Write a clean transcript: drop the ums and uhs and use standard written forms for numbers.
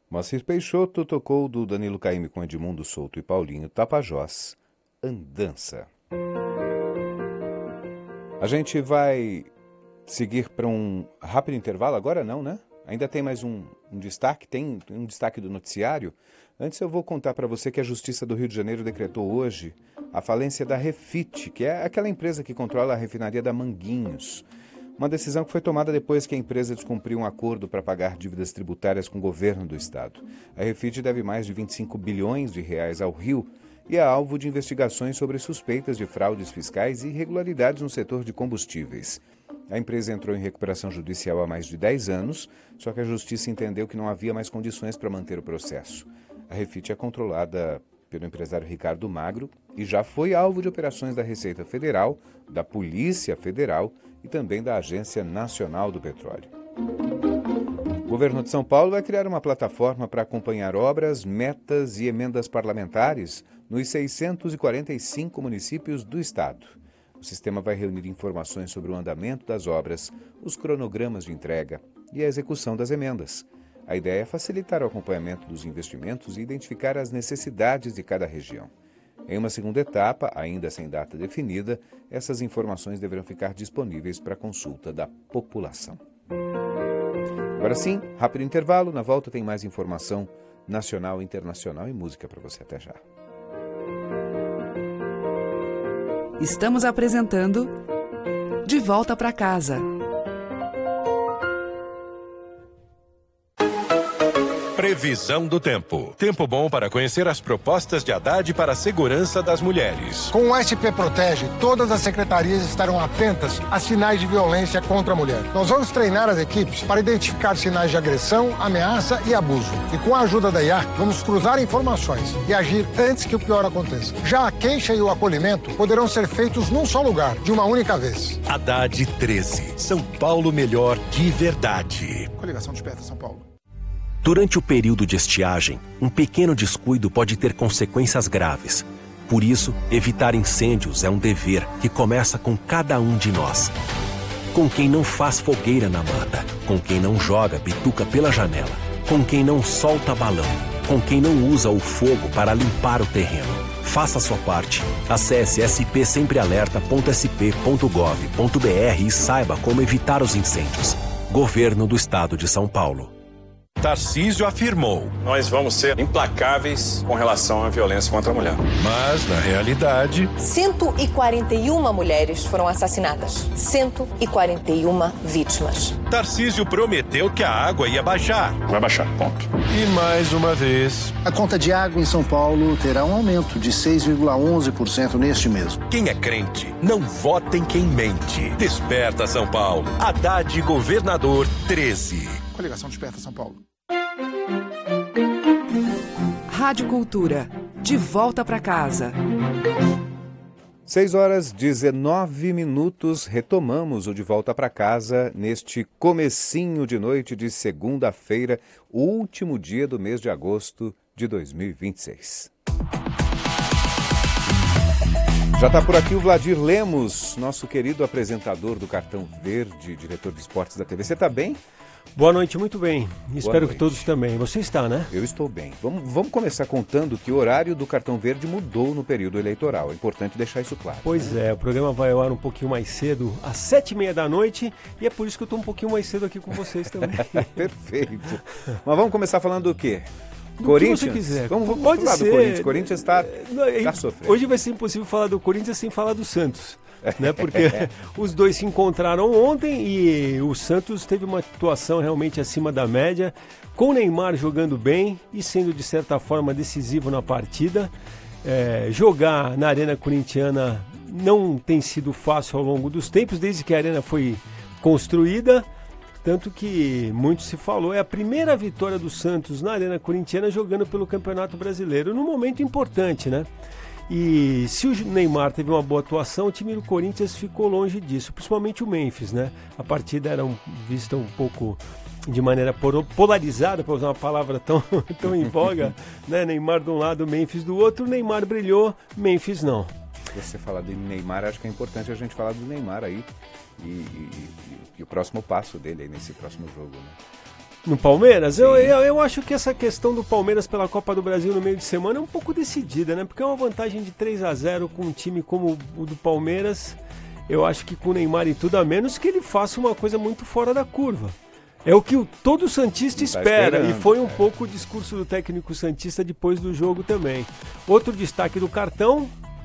Moacir Peixoto tocou do Danilo Caymmi com Edmundo Souto e Paulinho Tapajós, Andança. A gente vai seguir para um rápido intervalo, agora não, né? Ainda tem mais um destaque, tem um destaque do noticiário. Antes eu vou contar para você que a Justiça do Rio de Janeiro decretou hoje a falência da Refit, que é aquela empresa que controla a refinaria da Manguinhos. Uma decisão que foi tomada depois que a empresa descumpriu um acordo para pagar dívidas tributárias com o governo do estado. A Refit deve mais de 25 bilhões de reais ao Rio e é alvo de investigações sobre suspeitas de fraudes fiscais e irregularidades no setor de combustíveis. A empresa entrou em recuperação judicial há mais de 10 anos, só que a Justiça entendeu que não havia mais condições para manter o processo. A Refit é controlada pelo empresário Ricardo Magro e já foi alvo de operações da Receita Federal, da Polícia Federal e também da Agência Nacional do Petróleo. O governo de São Paulo vai criar uma plataforma para acompanhar obras, metas e emendas parlamentares nos 645 municípios do estado. O sistema vai reunir informações sobre o andamento das obras, os cronogramas de entrega e a execução das emendas. A ideia é facilitar o acompanhamento dos investimentos e identificar as necessidades de cada região. Em uma segunda etapa, ainda sem data definida, essas informações deverão ficar disponíveis para consulta da população. Agora sim, rápido intervalo. Na volta tem mais informação nacional, internacional e música para você. Até já. Estamos apresentando De Volta para Casa. Previsão do tempo. Tempo bom para conhecer as propostas de Haddad para a segurança das mulheres. Com o SP Protege, todas as secretarias estarão atentas a sinais de violência contra a mulher. Nós vamos treinar as equipes para identificar sinais de agressão, ameaça e abuso. E com a ajuda da IA, vamos cruzar informações e agir antes que o pior aconteça. Já a queixa e o acolhimento poderão ser feitos num só lugar, de uma única vez. Haddad 13. São Paulo melhor de verdade. Coligação Desperta São Paulo. Durante o período de estiagem, um pequeno descuido pode ter consequências graves. Por isso, evitar incêndios é um dever que começa com cada um de nós. Com quem não faz fogueira na mata, com quem não joga bituca pela janela, com quem não solta balão, com quem não usa o fogo para limpar o terreno. Faça a sua parte. Acesse spsemprealerta.sp.gov.br e saiba como evitar os incêndios. Governo do Estado de São Paulo. Tarcísio afirmou: nós vamos ser implacáveis com relação à violência contra a mulher. Mas, na realidade, 141 mulheres foram assassinadas. 141 vítimas. Tarcísio prometeu que a água ia baixar. Vai baixar, ponto. E mais uma vez, a conta de água em São Paulo terá um aumento de 6,11% neste mês. Quem é crente, não vota em quem mente. Desperta São Paulo. Haddad, governador 13. Coligação Desperta São Paulo. Rádio Cultura, de volta para casa. 6h19, retomamos o De Volta para Casa neste comecinho de noite de segunda-feira, o último dia do mês de agosto de 2026. Já está por aqui o Vladir Lemos, nosso querido apresentador do Cartão Verde, diretor de esportes da TV. Você está bem? Boa noite, muito bem. Espero que todos também. Você está, né? Eu estou bem. Vamos começar contando que o horário do Cartão Verde mudou no período eleitoral. É importante deixar isso claro. Pois é, o programa vai ao ar um pouquinho mais cedo, às 7h30 da noite, e é por isso que eu estou um pouquinho mais cedo aqui com vocês também. Perfeito. Mas vamos começar falando do quê? Do Corinthians? Que você quiser. Vamos falar do Corinthians. O Corinthians está sofrendo. Hoje vai ser impossível falar do Corinthians sem falar do Santos. Né? Porque os dois se encontraram ontem e o Santos teve uma atuação realmente acima da média, com o Neymar jogando bem e sendo de certa forma decisivo na partida. Jogar na Arena Corintiana não tem sido fácil ao longo dos tempos, desde que a Arena foi construída, tanto que muito se falou, é a primeira vitória do Santos na Arena Corintiana jogando pelo Campeonato Brasileiro, num momento importante, né? E se o Neymar teve uma boa atuação, o time do Corinthians ficou longe disso, principalmente o Memphis, né? A partida era vista um pouco de maneira polarizada, para usar uma palavra tão em voga, né? Neymar de um lado, Memphis do outro. O Neymar brilhou, Memphis não. Você falar do Neymar, acho que é importante a gente falar do Neymar aí e o próximo passo dele aí nesse próximo jogo, né? No Palmeiras? Eu acho que essa questão do Palmeiras pela Copa do Brasil no meio de semana é um pouco decidida, né? Porque é uma vantagem de 3-0 com um time como o do Palmeiras. Eu acho que com o Neymar e tudo, a menos que ele faça uma coisa muito fora da curva. É o que todo santista espera, e foi um pouco o discurso do técnico santista depois do jogo também. Outro destaque do cartão,